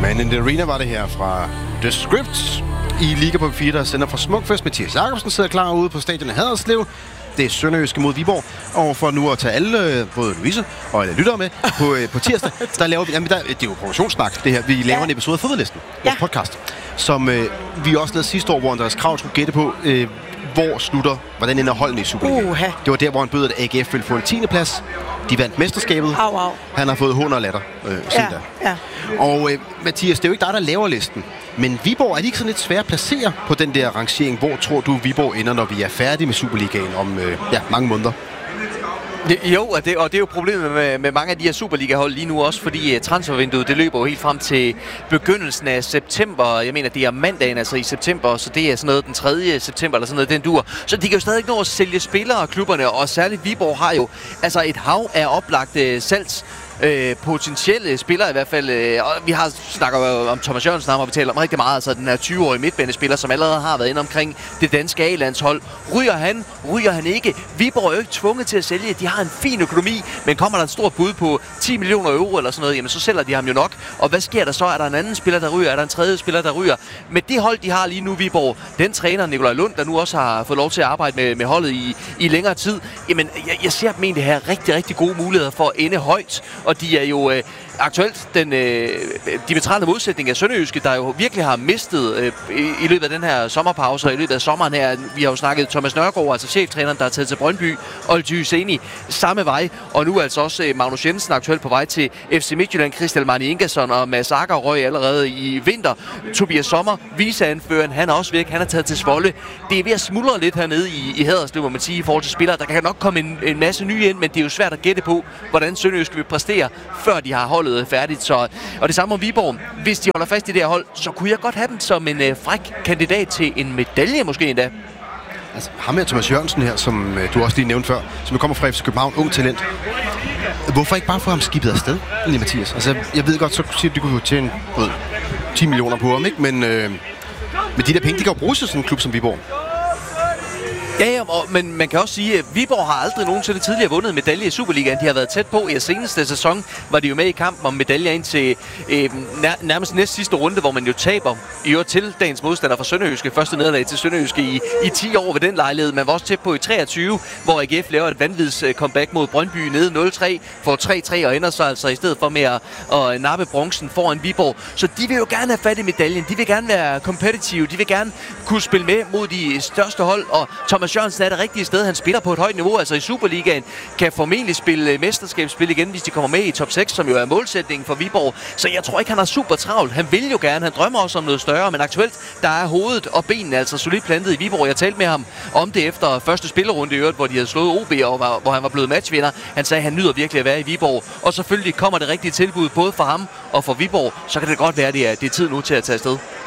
Man in the Arena var det her fra The Script i Liga på 4, der sender fra Smukfest. Mathias Jacobsen sidder klar ude på stadion i Haderslev. Det er Sønderjyske mod Viborg. Og for nu at tage alle, både Louise og alle lyttere med, på tirsdag, der laver vi... Jamen, det er jo promotionssnak, det her. Vi laver en episode af Fodboldlisten, vores podcast, som vi også lavede sidste år, hvor Andreas Krav skulle gætte på, hvordan ender holdene i Superligaen. Det var der, hvor han bød, at AGF ville få en 10. plads. De vandt mesterskabet. Han har fået hån og latter siden da. Og Mathias, det er jo ikke dig, der laver listen. Men Viborg, er de ikke sådan lidt svært at placere på den der rangering? Hvor tror du, Viborg ender, når vi er færdige med Superligaen om mange måneder? Og det er jo problemet med mange af de her Superliga-hold lige nu også, fordi transfervinduet, det løber jo helt frem til begyndelsen af september. Jeg mener, det er mandagen, altså i september, så det er sådan noget den 3. september, eller sådan noget, den dur. Så de kan jo stadig nå at sælge spillere, klubberne, og særligt Viborg har jo altså et hav af oplagte potentielle spillere i hvert fald. Og vi snakker om Thomas Jørgensen, har vi talt om rigtig meget, altså den her 20-årige midtbanespiller, som allerede har været inde omkring det danske A-landshold. Ryger han ikke? Viborg er jo ikke tvunget til at sælge. De har en fin økonomi, men kommer der et stort bud på 10 millioner euro eller sådan noget, jamen så sælger de ham jo nok. Og hvad sker der så? Er der en anden spiller, der ryger? Er der en tredje spiller, der ryger? Med det hold, de har lige nu, Viborg, den træner Nikolaj Lund, der nu også har fået lov til at arbejde med holdet i længere tid, jamen jeg ser dem egentlig have rigtig, rigtig gode muligheder for at ende højt. Og de er jo aktuelt den diametrale modsætning af Sønderjyske, der jo virkelig har mistet i løbet af den her sommerpause og i løbet af sommeren her. Vi har jo snakket Thomas Nørgaard, altså cheftræneren, der er taget til Brøndby, og Hyseni samme vej. Og nu altså også Magnus Jensen aktuelt på vej til FC Midtjylland, Christel Marni Ingersson og Mads Akker røg allerede i vinter. Tobias Sommer, viceanføreren, han er også væk. Han er taget til Zwolle. Det er ved at smuldre lidt hernede i Haderslev, må man sige, i forhold til spillere. Der kan nok komme en masse nye ind, men det er jo svært at gætte på, hvordan Sønderjyske vil præstere, før de har holdet færdigt. Og det samme om Viborg. Hvis de holder fast i det her hold, så kunne jeg godt have dem som en fræk kandidat til en medalje måske endda. Altså, ham her, Thomas Jørgensen her, som du også lige nævnte før, som kommer fra FC København, ung talent. Hvorfor ikke bare få ham skibet afsted, Mathias? Altså, jeg ved godt, så siger du kunne tjene 10 millioner på ham, ikke? Men de der penge, de kan jo bruges til sådan en klub som Viborg. Ja, men man kan også sige, at Viborg har aldrig nogensinde tidligere vundet medalje i Superligaen. De har været tæt på. I seneste sæson var de jo med i kampen om medaljer ind til nærmest næst sidste runde, hvor man jo taber i år til dagens modstander fra Sønderjyske. Første nederlag til Sønderjyske i 10 år ved den lejlighed. Man var også tæt på i 23, hvor AGF laver et vanvids comeback mod Brøndby nede 0-3, får 3-3 og ender så altså i stedet for med at nappe bronzen foran Viborg. Så de vil jo gerne have fat i medaljen. De vil gerne være competitive. De vil gerne kunne spille med mod de største hold. Og Thomas Jørgensen er det rigtige sted. Han spiller på et højt niveau, altså i Superligaen. Kan formentlig spille mesterskabsspil igen, hvis de kommer med i top 6, som jo er målsætningen for Viborg. Så jeg tror ikke, han har super travlt. Han vil jo gerne. Han drømmer også om noget større, men aktuelt, der er hovedet og benene altså solidt plantet i Viborg. Jeg talte med ham om det efter første spillerunde i øvrigt, hvor de havde slået OB, og hvor han var blevet matchvinder. Han sagde, at han nyder virkelig at være i Viborg. Og selvfølgelig kommer det rigtige tilbud både for ham og for Viborg. Så kan det godt være, at det er tid nu til at tage afsted.